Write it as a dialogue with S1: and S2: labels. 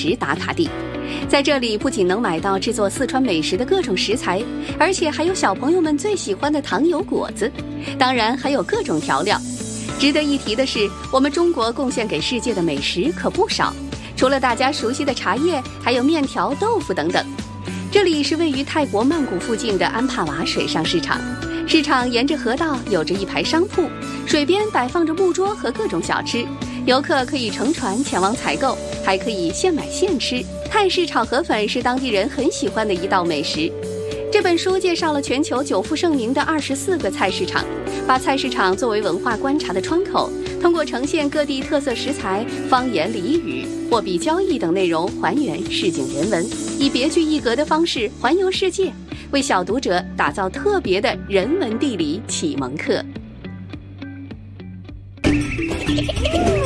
S1: 食打卡地。在这里不仅能买到制作四川美食的各种食材，而且还有小朋友们最喜欢的糖油果子，当然还有各种调料。值得一提的是，我们中国贡献给世界的美食可不少，除了大家熟悉的茶叶，还有面条、豆腐等等。这里是位于泰国曼谷附近的安帕瓦水上市场，市场沿着河道有着一排商铺，水边摆放着木桌和各种小吃，游客可以乘船前往采购，还可以现买现吃。泰式炒河粉是当地人很喜欢的一道美食。这本书介绍了全球久负盛名的24个菜市场，把菜市场作为文化观察的窗口，通过呈现各地特色食材、方言俚语、货币交易等内容，还原市井人文，以别具一格的方式环游世界，为小读者打造特别的人文地理启蒙课。